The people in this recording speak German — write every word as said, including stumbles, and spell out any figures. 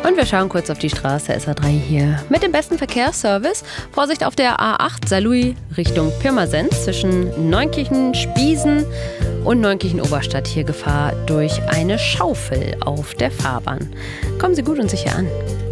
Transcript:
Und wir schauen kurz auf die Straße S A drei hier mit dem besten Verkehrsservice. Vorsicht auf der A acht Saarlouis Richtung Pirmasens zwischen Neunkirchen-Spiesen und Neunkirchen-Oberstadt. Hier Gefahr durch eine Schaufel auf der Fahrbahn. Kommen Sie gut und sicher an.